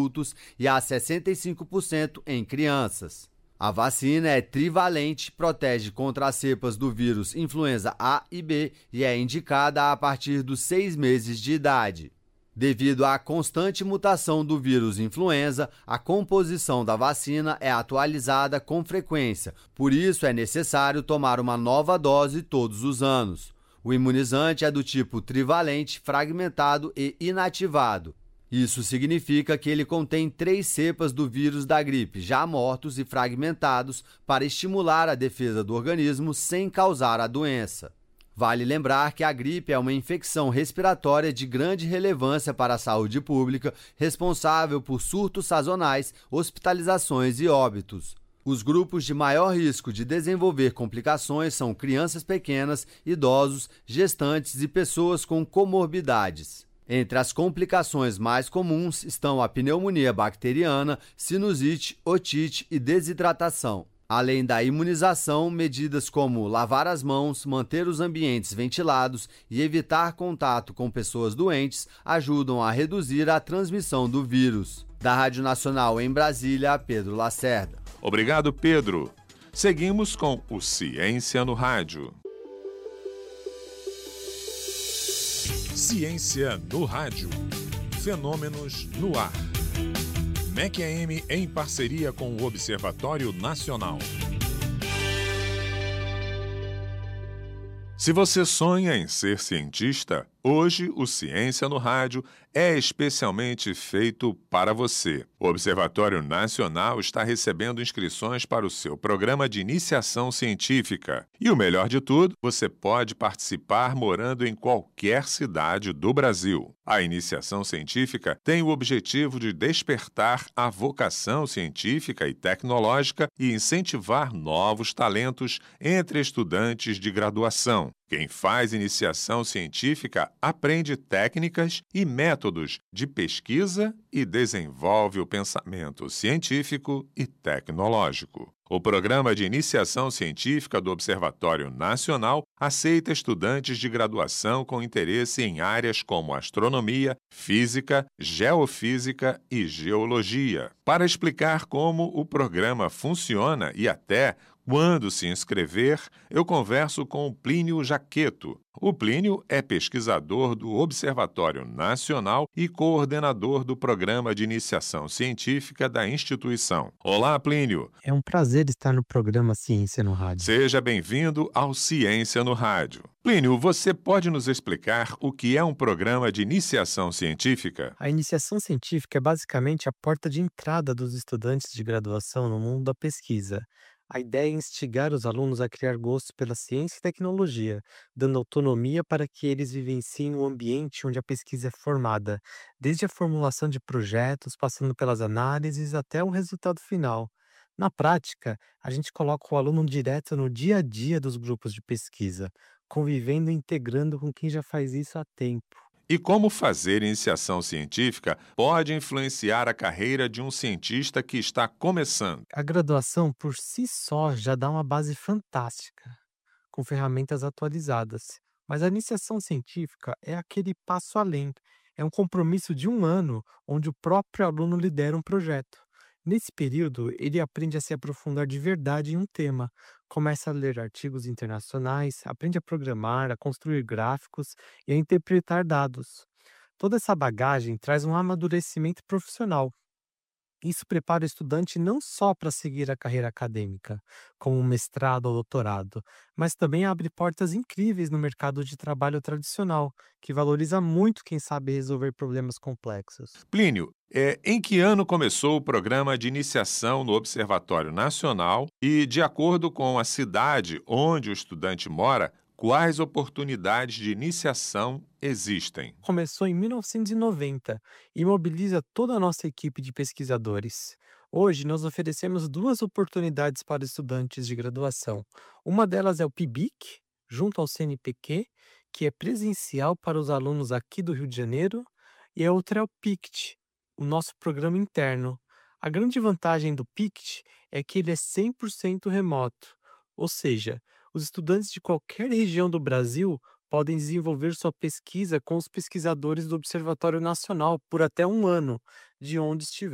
adultos e a 65% em crianças. A vacina é trivalente, protege contra as cepas do vírus influenza A e B e é indicada a partir dos 6 meses de idade. Devido à constante mutação do vírus influenza, a composição da vacina é atualizada com frequência, por isso é necessário tomar uma nova dose todos os anos. O imunizante é do tipo trivalente, fragmentado e inativado. Isso significa que ele contém 3 cepas do vírus da gripe, já mortos e fragmentados, para estimular a defesa do organismo sem causar a doença. Vale lembrar que a gripe é uma infecção respiratória de grande relevância para a saúde pública, responsável por surtos sazonais, hospitalizações e óbitos. Os grupos de maior risco de desenvolver complicações são crianças pequenas, idosos, gestantes e pessoas com comorbidades. Entre as complicações mais comuns estão a pneumonia bacteriana, sinusite, otite e desidratação. Além da imunização, medidas como lavar as mãos, manter os ambientes ventilados e evitar contato com pessoas doentes ajudam a reduzir a transmissão do vírus. Da Rádio Nacional em Brasília, Pedro Lacerda. Obrigado, Pedro. Seguimos com o Ciência no Rádio. Ciência no Rádio. Fenômenos no ar. MEC-AM em parceria com o Observatório Nacional. Se você sonha em ser cientista, hoje o Ciência no Rádio é especialmente feito para você. O Observatório Nacional está recebendo inscrições para o seu programa de iniciação científica. E o melhor de tudo, você pode participar morando em qualquer cidade do Brasil. A iniciação científica tem o objetivo de despertar a vocação científica e tecnológica e incentivar novos talentos entre estudantes de graduação. Quem faz iniciação científica aprende técnicas e métodos de pesquisa e desenvolve o pensamento científico e tecnológico. O Programa de Iniciação Científica do Observatório Nacional aceita estudantes de graduação com interesse em áreas como astronomia, física, geofísica e geologia. Para explicar como o programa funciona e até quando se inscrever, eu converso com o Plínio Jaqueto. O Plínio é pesquisador do Observatório Nacional e coordenador do Programa de Iniciação Científica da instituição. Olá, Plínio. É um prazer estar no programa Ciência no Rádio. Seja bem-vindo ao Ciência no Rádio. Plínio, você pode nos explicar o que é um programa de iniciação científica? A iniciação científica é basicamente a porta de entrada dos estudantes de graduação no mundo da pesquisa. A ideia é instigar os alunos a criar gosto pela ciência e tecnologia, dando autonomia para que eles vivenciem o ambiente onde a pesquisa é formada, desde a formulação de projetos, passando pelas análises até o resultado final. Na prática, a gente coloca o aluno direto no dia a dia dos grupos de pesquisa, convivendo e integrando com quem já faz isso há tempo. E como fazer iniciação científica pode influenciar a carreira de um cientista que está começando? A graduação, por si só, já dá uma base fantástica, com ferramentas atualizadas. Mas a iniciação científica é aquele passo além. É um compromisso de 1 ano, onde o próprio aluno lidera um projeto. Nesse período, ele aprende a se aprofundar de verdade em um tema, começa a ler artigos internacionais, aprende a programar, a construir gráficos e a interpretar dados. Toda essa bagagem traz um amadurecimento profissional. Isso prepara o estudante não só para seguir a carreira acadêmica, como um mestrado ou doutorado, mas também abre portas incríveis no mercado de trabalho tradicional, que valoriza muito quem sabe resolver problemas complexos. Plínio, em que ano começou o programa de iniciação no Observatório Nacional e, de acordo com a cidade onde o estudante mora, quais oportunidades de iniciação existem? Começou em 1990 e mobiliza toda a nossa equipe de pesquisadores. Hoje, nós oferecemos 2 oportunidades para estudantes de graduação. Uma delas é o PIBIC, junto ao CNPq, que é presencial para os alunos aqui do Rio de Janeiro, e a outra é o PICT, o nosso programa interno. A grande vantagem do PICT é que ele é 100% remoto, ou seja, os estudantes de qualquer região do Brasil podem desenvolver sua pesquisa com os pesquisadores do Observatório Nacional por até 1 ano, de onde estiver.